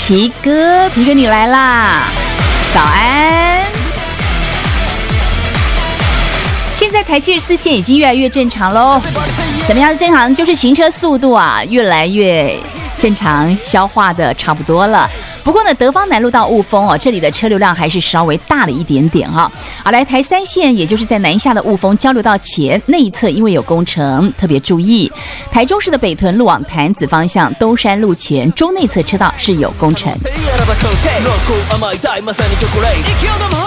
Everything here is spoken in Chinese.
皮哥你来啦，早安。现在台74线已经越来越正常咯，怎么样的正常？就是行车速度啊越来越正常，消化的差不多了。不过呢，德芳南路到雾峰这里的车流量还是稍微大了一点点好，来台3线，也就是在南下的雾峰交流道前那一侧，因为有工程，特别注意。台中市的北屯路往潭子方向东山路前中内侧车道是有工程。